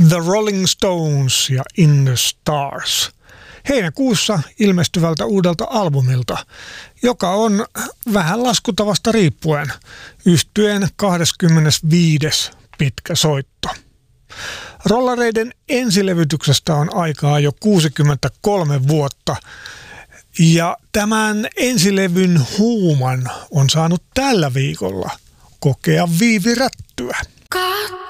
The Rolling Stones ja In the Stars heinäkuussa ilmestyvältä uudelta albumilta, joka on vähän laskutavasta riippuen yhtyeen 25. pitkä soitto. Rollareiden ensilevytyksestä on aikaa jo 63 vuotta ja tämän ensilevyn huuman on saanut tällä viikolla kokea Viivi Rättyä.